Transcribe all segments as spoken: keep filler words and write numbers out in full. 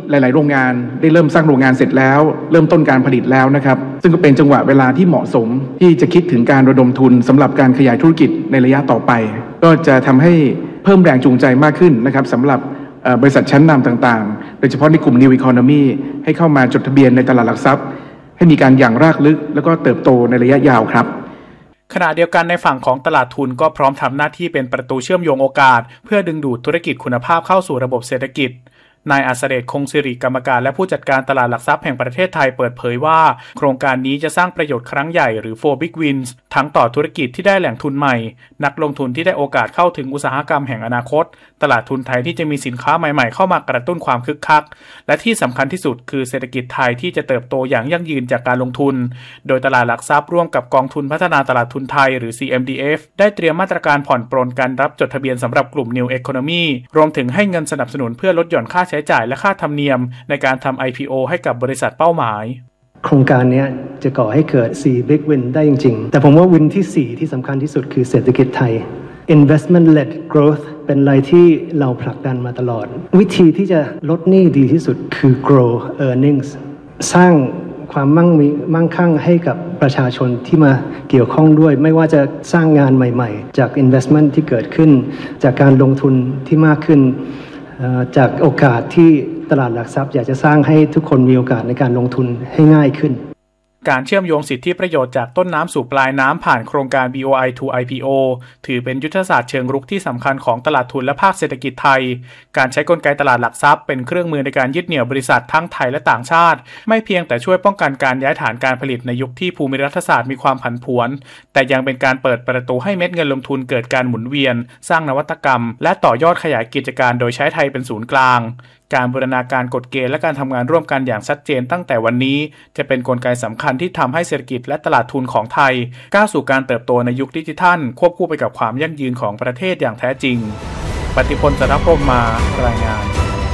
หลายๆโรงงานได้เริ่มสร้างโรงงานเสร็จแล้วเริ่มต้นการผลิตแล้วนะครับซึ่งก็เป็นจังหวะเวลาที่เหมาะสมที่จะคิดถึงการระดมทุนสำหรับการขยายธุรกิจในระยะต่อไปก็จะทำให้เพิ่มแรงจูงใจมากขึ้นนะครับสำหรับบริษัทชั้นนำต่างๆโดยเฉพาะในกลุ่ม New Economy ให้เข้ามาจดทะเบียนในตลาดหลักทรัพย์ให้มีการหยั่งรากลึกแล้วก็เติบโตในระยะยาวครับขณะเดียวกันในฝั่งของตลาดทุนก็พร้อมทำหน้าที่เป็นประตูเชื่อมโยงโอกาสเพื่อดึงดูดธุรกิจคุณภาพเข้าสู่ระบบเศรษฐกิจนายอัศเดชคงสิริกรรมการและผู้จัดการตลาดหลักทรัพย์แห่งประเทศไทยเปิดเผยว่าโครงการนี้จะสร้างประโยชน์ครั้งใหญ่หรือ โฟร์ Big Wins ทั้งต่อธุรกิจที่ได้แหล่งทุนใหม่นักลงทุนที่ได้โอกาสเข้าถึงอุตสาหกรรมแห่งอนาคตตลาดทุนไทยที่จะมีสินค้าใหม่ๆเข้ามากระตุ้นความคึกคักและที่สำคัญที่สุดคือเศรษฐกิจไทยที่จะเติบโตอย่างยั่งยืนจากการลงทุนโดยตลาดหลักทรัพย์ร่วมกับกองทุนพัฒนาตลาดทุนไทยหรือ ซี เอ็ม ดี เอฟ ได้เตรียมมาตรการผ่อนปรนการรับจดทะเบียนสำหรับกลุ่ม New Economy รวมถึงให้เงินสนับสนุนเพื่อลดหย่อนค่าใช้จ่ายและค่าธรรมเนียมในการทำ ไอ พี โอ ให้กับบริษัทเป้าหมายโครงการนี้จะก่อให้เกิด โฟร์ Big Win ได้จริงๆแต่ผมว่าวินที่สี่ที่สำคัญที่สุดคือเศรษฐกิจไทย Investment Led Growth เป็นอะไรที่เราผลักดันมาตลอดวิธีที่จะลดหนี้ดีที่สุดคือ Grow Earnings สร้างความมั่งมีมั่งคั่งให้กับประชาชนที่มาเกี่ยวข้องด้วยไม่ว่าจะสร้างงานใหม่ๆจาก Investment ที่เกิดขึ้นจากการลงทุนที่มากขึ้นจากโอกาสที่ตลาดหลักทรัพย์อยากจะสร้างให้ทุกคนมีโอกาสในการลงทุนให้ง่ายขึ้นการเชื่อมโยงสิทธิประโยชน์จากต้นน้ำสู่ปลายน้ำผ่านโครงการ บี โอ ไอ ทู ไอ พี โอ ถือเป็นยุทธศาสตร์เชิงรุกที่สำคัญของตลาดทุนและภาคเศรษฐกิจไทยการใช้กลไกตลาดหลักทรัพย์เป็นเครื่องมือในการยึดเหนี่ยวบริษัททั้งไทยและต่างชาติไม่เพียงแต่ช่วยป้องกันการย้ายฐานการผลิตในยุคที่ภูมิรัฐศาสตร์มีความผันผวนแต่ยังเป็นการเปิดประตูให้เม็ดเงินลงทุนเกิดการหมุนเวียนสร้างนวัตกรรมและต่อยอดขยายกิจการโดยใช้ไทยเป็นศูนย์กลางการบูรณาการกฎเกณฑ์และการทำงานร่วมกันอย่างชัดเจนตั้งแต่วันนี้จะเป็นกลไกสำคัญที่ทำให้เศรษฐกิจและตลาดทุนของไทยก้าวสู่การเติบโตในยุคดิจิทัลควบคู่ไปกับความยั่งยืนของประเทศอย่างแท้จริงปฏิพล สรพรหมมารายงาน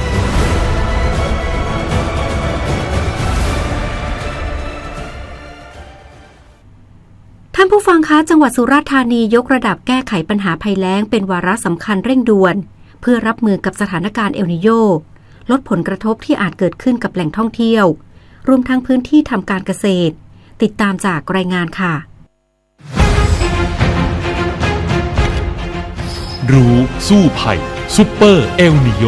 ท่านผู้ฟังคะจังหวัดสุราษฎร์ธานียกระดับแก้ไขปัญหาภัยแล้งเป็นวาระสำคัญเร่งด่วนเพื่อรับมือกับสถานการณ์เอลนิโญลดผลกระทบที่อาจเกิดขึ้นกับแหล่งท่องเที่ยวรวมทั้งพื้นที่ทำการเกษตรติดตามจากรายงานค่ะรู้สู้ภัยซุปเปอร์เอลนิโญ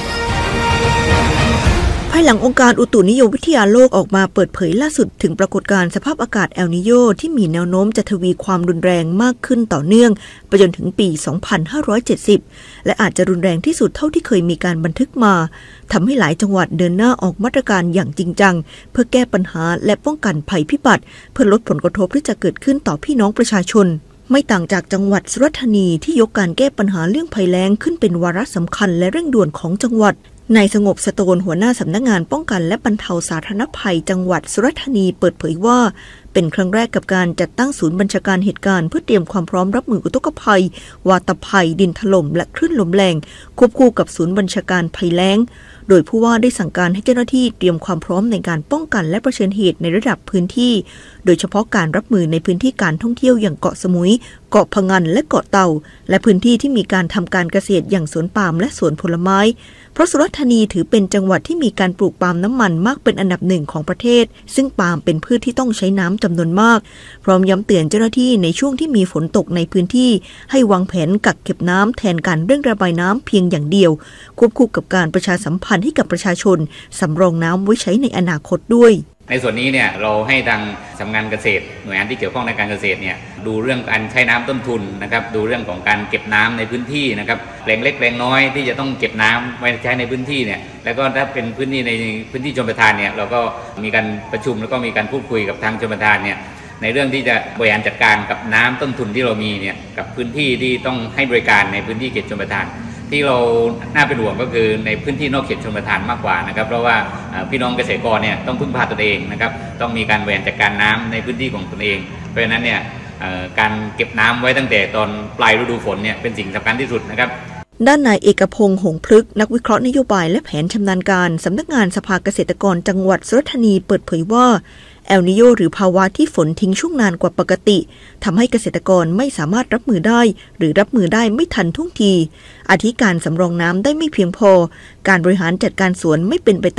ภายหลังองค์การอุตุนิยมวิทยาโลกออกมาเปิดเผยล่าสุดถึงปรากฏการณ์สภาพอากาศเอลนิโญที่มีแนวโน้มจะทวีความรุนแรงมากขึ้นต่อเนื่องไปจนถึงปี สองพันห้าร้อยเจ็ดสิบ และอาจจะรุนแรงที่สุดเท่าที่เคยมีการบันทึกมาทำให้หลายจังหวัดเดินหน้าออกมาตรการอย่างจริงจังเพื่อแก้ปัญหาและป้องกันภัยพิบัติเพื่อลดผลกระทบที่จะเกิดขึ้นต่อพี่น้องประชาชนไม่ต่างจากจังหวัดสุราษฎร์ธานีที่ยกการแก้ปัญหาเรื่องภัยแล้งขึ้นเป็นวาระสำคัญและเร่งด่วนของจังหวัดนายสงบสโตนหัวหน้าสำนักงานป้องกันและบรรเทาสาธารณภัยจังหวัดสุราษฎร์ธานีเปิดเผยว่าเป็นครั้งแรกกับการจัดตั้งศูนย์บัญชาการเหตุการณ์เพื่อเตรียมความพร้อมรับมืออุทกภัยวาตภัยดินถล่มและคลื่นลมแรงควบคู่กับศูนย์บัญชาการภัยแล้งโดยผู้ว่าได้สั่งการให้เจ้าหน้าที่เตรียมความพร้อมในการป้องกันและเผชิญเหตุในระดับพื้นที่โดยเฉพาะการรับมือในพื้นที่การท่องเที่ยวอย่างเกาะสมุยเกาะพะงันและเกาะเต่าและพื้นที่ที่มีการทำการเกษตรอย่างสวนปาล์มและสวนผลไม้เพราะสุราษฎร์ธานีถือเป็นจังหวัดที่มีการปลูกปาล์มน้ำมันมากเป็นอันดับหนึ่งของประเทศซึ่งปาล์มเป็นพืชที่ต้องใช้น้ำจำนวนมากพร้อมย้ำเตือนเจ้าหน้าที่ในช่วงที่มีฝนตกในพื้นที่ให้วางแผนกักเก็บน้ำแทนการเร่งระบายน้ำเพียงอย่างเดียวควบคู่กับการประชาสัมพันธ์ให้กับประชาชนสำรองน้ำไว้ใช้ในอนาคตด้วยในส่วนนี้เนี่ยเราให้ทางสำนักงานเกษตรหน่วยงานที่เกี่ยวข้องในการเกษตรเนี่ยดูเรื่องการใช้น้ำต้นทุนนะครับดูเรื่องของการเก็บน้ำในพื้นที่นะครับแปลงเล็กแปลงน้อยที่จะต้องเก็บน้ำไว้ใช้ในพื้นที่เนี่ยแล้วก็ถ้าเป็นพื้นที่ในพื้นที่ชลประทานเนี่ยเราก็มีการประชุมแล้วก็มีการพูดคุยกับทางชลประทานเนี่ยในเรื่องที่จะบริหารจัดการกับน้ำต้นทุนที่เรามีเนี่ยกับพื้นที่ที่ต้องให้บริการในพื้นที่เขตชลประทานที่เราน่าเป็นห่วงก็คือในพื้นที่นอกเขตชลประทานมากกว่านะครับเพราะว่าพี่น้องเกษตรกรเนี่ยต้องพึ่งพาตนเองนะครับต้องมีการบริหารจัดการน้ำในพื้นที่ของตนเองเพราะฉะนั้นเนี่ยการเก็บน้ำไว้ตั้งแต่ตอนปลายฤดูฝนเนี่ยเป็นสิ่งสำคัญที่สุดนะครับด้านนายเอกพงษ์หงส์พฤกษ์นักวิเคราะห์นโยบายและแผนชำนาญการสำนักงานสภาเกษตรกรจังหวัดสุราษฎร์ธานีเปิดเผยว่าเอลนิโญหรือภาวะที่ฝนทิ้งช่วงนานกว่าปกติทำให้เกษตรกรไม่สามารถรับมือได้หรือรับมือได้ไม่ทันท่วงทีอาทิการสำรองน้ำได้ไม่เพียงพอการบริหารจัดการสวนไม่เป็นไป